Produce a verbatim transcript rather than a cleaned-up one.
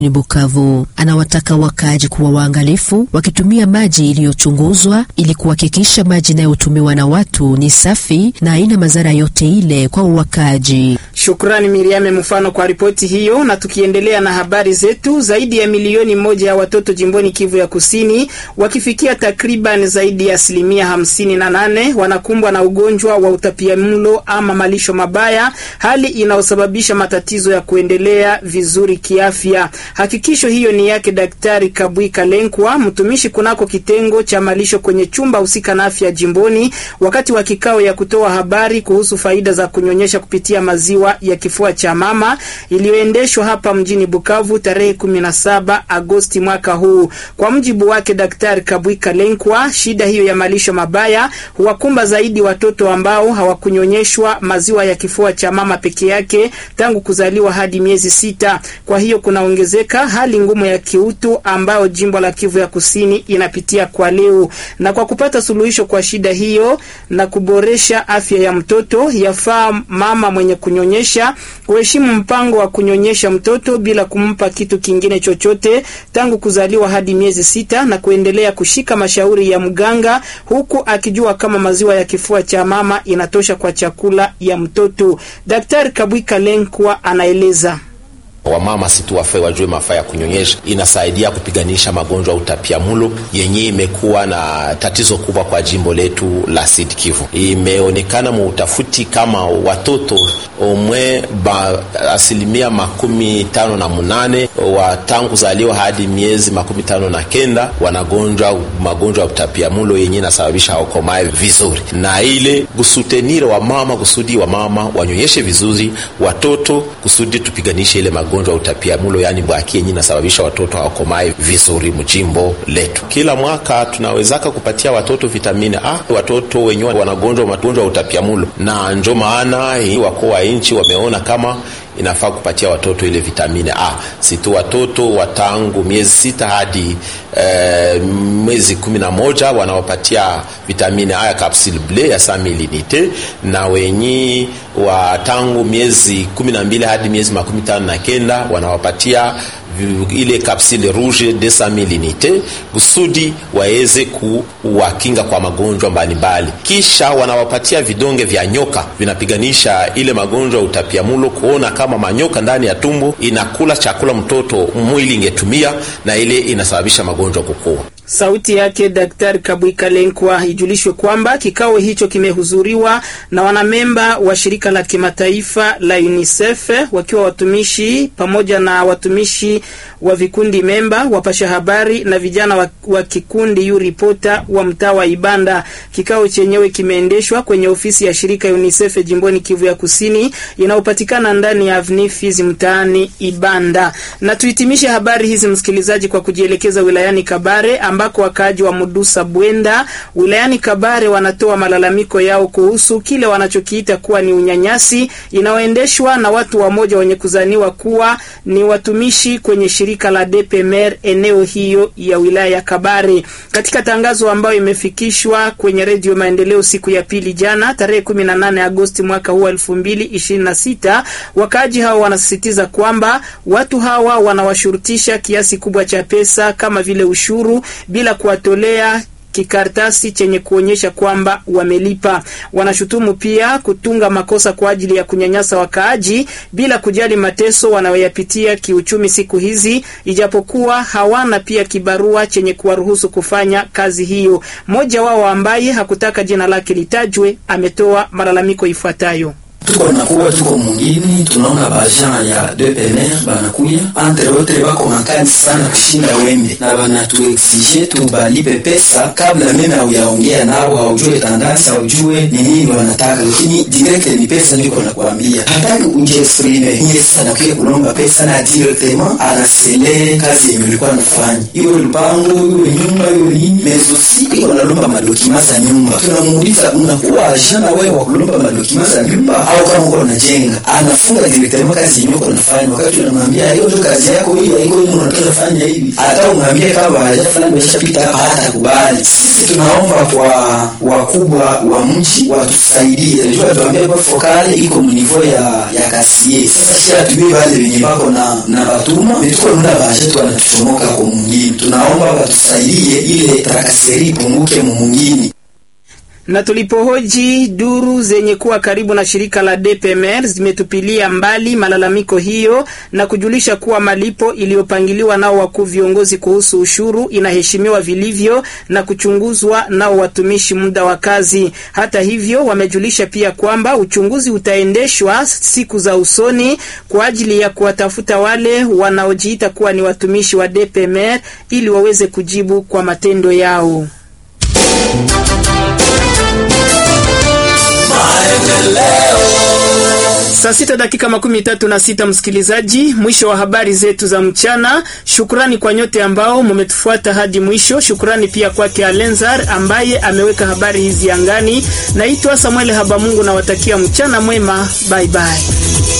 Bukavu. Anawataka wakaaji kuwa waangalifu wakitumia maji iliyochunguzwa ili kuhakikisha maji inayotumiwa na watu ni safi na haina madhara yote ile kwa wakaaji. Shukrani Miriam Mfano kwa ripoti hiyo. Na tukiendelea na habari zetu, zaidi ya milioni moja ya watoto jimboni Kivu ya Kusini, wakifikia takriban zaidi ya asilimia hamsini na nane, wanakumbwa na ugonjwa wa utapiamlo ama malisho mabaya, hali inayosababisha matatizo ya kuendelea vizuri kiafya. Hakikisho hiyo ni yake Daktari Kabui Kalenkwa, mtumishi kunako kitengo cha malisho kwenye chumba husika na afya jimboni, wakati wa kikao ya kutoa habari kuhusu faida za kunyonyesha kupitia maziwa ya kifua cha mama iliyoendeshwa hapa mjini Bukavu tarehe kumi na saba Agosti mwaka huu. Kwa mjibu wake Daktari Kabui Kalenkwa, shida hiyo ya malisho mabaya huwakumba zaidi watoto ambao hawakunyonyeshwa maziwa ya kifua cha mama peke yake tangu kuzaliwa hadi miezi sita. Kwa hiyo kuna ongezeka hali ngumu ya kiutu ambayo jimbo la Kivu ya Kusini inapitia kwa leo. Na kwa kupata suluhisho kwa shida hiyo na kuboresha afya ya mtoto, yafaa mama mwenye kunyonyesha kuheshimu mpango wa kunyonyesha mtoto bila kumpa kitu kingine chochote tangu kuzaliwa hadi miezi sita, na kuendelea kushika mashauri ya mganga huku akijua kama maziwa ya kifua cha mama inatosha kwa chakula ya mtoto. Daktari Kabui Kalenkwa anaeleza. Wamama situ wafe wajue mafaa ya kunyonyesha inasaidia kupiganisha magonjwa utapiamlo yenye imekuwa na tatizo kubwa kwa jimbo letu la Sud Kivu. Imeonekana muutafuti kama watoto omwe ba asilimia makumi tano na munane wa tangu zaliwa hadi miezi makumi tano na kenda wanagonjwa magonjwa utapiamlo yenye inasababisha hawakomae vizuri. Na ile kusutenire wa mama kusudi wa mama wanyonyeshe vizuri watoto kusudi tupiganishe ile magonjwa gonjwa utapiamlo yani bwaki yenyewe inasababisha watoto hawakomae vizuri mjimbo letu. Kila mwaka tunawezaka kupatia watoto vitamini A watoto wenyewe wanagonjwa magonjwa utapiamlo, na ndio maana hii wako wa inchi wameona kama inafaa kupatia watoto ile vitamini A. Situ watoto watangu miezi sita hadi e, mwezi kumi na moja wanawapatia vitamini A ya capsule bleu ya cent mililita, na wenyi watangu miezi kumi na mbili hadi miezi makumi tano na kenda wanawapatia ile capsule rouge de cent mililita kusudi waeze kuwakinga kwa magonjwa mbalimbali. Kisha wanawapatia vidonge vya nyoka vinapiganisha ile magonjwa utapiamlo, kuona kama manyoka ndani ya tumbo inakula chakula mtoto mwili ingetumia na ile inasababisha magonjwa kukua. Sauti yake Daktari Kabui Kalenkwa. Ijulishwe kwamba kikao hicho kimehudhuriwa na wanamemba wa shirika la kimataifa la UNICEF wakiwa watumishi pamoja na watumishi wa vikundi memba, wapasha habari na vijana wa, wa kikundi U-Reporter wa mtaa wa Ibanda. Kikao chenyewe kimeendeshwa kwenye ofisi ya shirika UNICEF jimboni Kivu ya Kusini inayopatikana ndani ya Avenue Fizi mtaani Ibanda. Na tuhitimishe habari hizi msikilizaji kwa kujielekeza wilayani Kabare ambako wakaaji wa Mudusa Bwenda wilayani Kabare wanatoa malalamiko yao kuhusu kile wanachokiita kuwa ni unyanyasi inaoendeshwa na watu wamoja wenye kuzaniwa kuwa ni watumishi kwenye shirika la D P M R eneo hiyo ya wilaya ya Kabare. Katika tangazo ambayo imefikishwa kwenye Radio Maendeleo siku ya pili jana tarehe kumi na nane Agosti mwaka huu elfu mbili ishirini na sita, wakaaji hao wanasisitiza kwamba watu hawa wanawashurutisha kiasi kubwa cha pesa kama vile ushuru bila kuwatolea kikartasi chenye kuonyesha kwamba wamelipa. Wanashutumu pia kutunga makosa kwa ajili ya kunyanyasa wakaaji bila kujali mateso wanayoyapitia kiuchumi siku hizi, ijapokuwa hawana pia kibarua chenye kuwaruhusu kufanya kazi hiyo. Mmoja wao ambaye hakutaka jina lake litajwe ametoa malalamiko ifuatayo. Tuko nakuwa tuko mwingine tunaona bajan ya D P M R banakuya entre autres wako makali sana kushinda wembe na banatuexige tubalipe pesa kabla meme au yaongea nao haujue tandasi haujue ni nini wanataka, lakini direct ni pesa ndio nakwambia. Hataki uje exprime ni sana kwa kulomba pesa na directement anasele kazi ilikuwa nafanya hiyo lupango hiyo nyumba hiyo nini mezo si wanalomba madokima za nyumba. Tunamuuliza unakuwa ajana wewe wa kulomba madokima za nyumba au kama uko unajenga anafunga directement kazi yako unafanya, wakati unamwambia hiyo ndio kazi yako hiyo, hiyo ndio unataka fanya hivi, hata umwambie kama haja fulani imeshapita hapa hata kubali. Sisi tunaomba kwa wakubwa wa mji watusaidie, ndio tuambie kwa fokali iko mnivo ya ya kasie. Sasa shia tubi wale wenye bako na na batuma nituko nuna baje tu wanatuchomoka kwa mwingine, tunaomba watusaidie ile trakaseri punguke mu mwingine. Na tulipohoji duru zenye kuwa karibu na shirika la D P M R zimetupilia mbali malalamiko hiyo na kujulisha kuwa malipo iliyopangiliwa nao wakuu viongozi kuhusu ushuru inaheshimiwa vilivyo na kuchunguzwa nao watumishi muda wa kazi. Hata hivyo wamejulisha pia kwamba uchunguzi utaendeshwa siku za usoni kwa ajili ya kuwatafuta wale wanaojiita kuwa ni watumishi wa D P M R ili waweze kujibu kwa matendo yao. Saa sita dakika makumi tatu na sita, msikilizaji, mwisho wa habari zetu za mchana. Shukrani kwa nyote ambao mumetufuata hadi mwisho. Shukrani pia kwake Alenzar ambaye ameweka habari hizi angani. Naitwa Samuel Habamungu na watakia mchana mwema. Bye bye.